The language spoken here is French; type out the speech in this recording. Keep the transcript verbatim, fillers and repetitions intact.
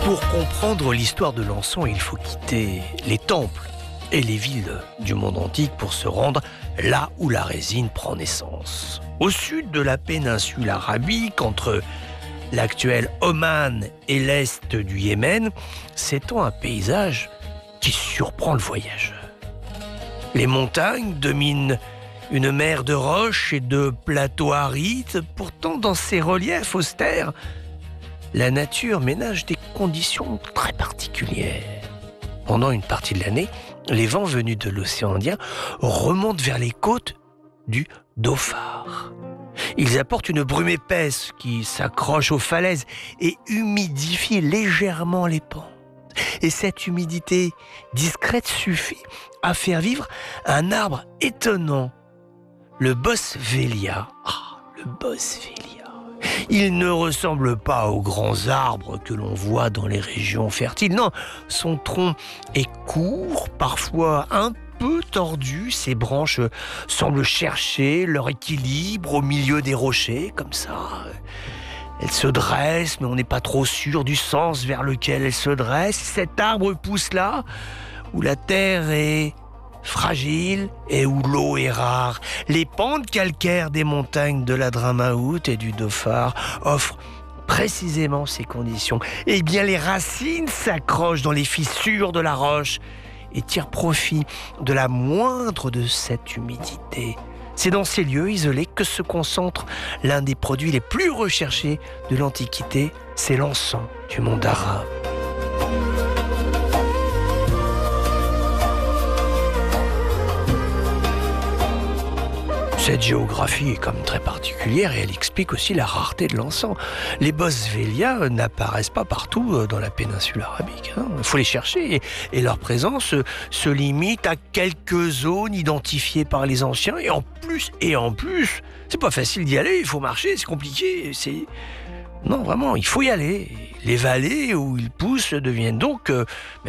Pour comprendre l'histoire de l'encens, il faut quitter les temples et les villes du monde antique pour se rendre là où la résine prend naissance. Au sud de la péninsule arabique, entre l'actuel Oman et l'est du Yémen, s'étend un paysage qui surprend le voyageur. Les montagnes dominent une mer de roches et de plateaux arides. Pourtant, dans ces reliefs austères, la nature ménage des conditions très particulières. Pendant une partie de l'année, les vents venus de l'océan Indien remontent vers les côtes du Dhofar. Ils apportent une brume épaisse qui s'accroche aux falaises et humidifie légèrement les pentes. Et cette humidité discrète suffit à faire vivre un arbre étonnant, le boswellia. Ah, le boswellia. Il ne ressemble pas aux grands arbres que l'on voit dans les régions fertiles. Non, son tronc est court, parfois un peu tordu. Ses branches semblent chercher leur équilibre au milieu des rochers, comme ça. Elle se dresse, mais on n'est pas trop sûr du sens vers lequel elle se dresse. Cet arbre pousse là, où la terre est fragile et où l'eau est rare. Les pentes calcaires des montagnes de l'Hadramaout et du Dhofar offrent précisément ces conditions. Eh bien, les racines s'accrochent dans les fissures de la roche et tirent profit de la moindre de cette humidité. C'est dans ces lieux isolés que se concentre l'un des produits les plus recherchés de l'Antiquité, c'est l'encens du monde arabe. Cette géographie est comme très particulière et elle explique aussi la rareté de l'encens. Les boswellia n'apparaissent pas partout dans la péninsule arabique. Il hein. faut les chercher et, et leur présence se limite à quelques zones identifiées par les anciens. Et en plus, et en plus, c'est pas facile d'y aller, il faut marcher, c'est compliqué. C'est... Non, vraiment, il faut y aller. Les vallées où ils poussent deviennent donc... Euh,